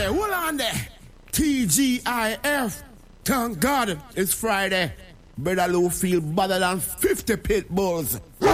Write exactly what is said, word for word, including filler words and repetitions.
there, hold on there. T G I F. Thank God it's Friday. Brother Lou feel better than fifty pit bulls.